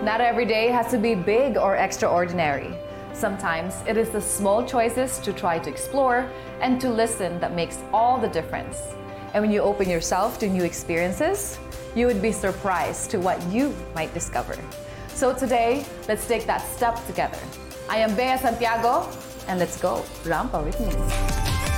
Not every day has to be big or extraordinary. Sometimes it is the small choices to try to explore and to listen that makes all the difference. And when you open yourself to new experiences, you would be surprised to what you might discover. So today, let's take that step together. I am Bea Santiago, and let's go Rampa with me.